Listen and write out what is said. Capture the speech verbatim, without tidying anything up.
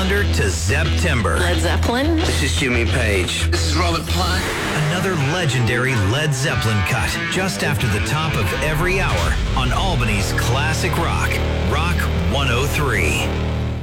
calendar to September. Led Zeppelin. This is Jimmy Page. This is Robert Plant. Another legendary Led Zeppelin cut just after the top of every hour on Albany's Classic Rock, Rock one oh three.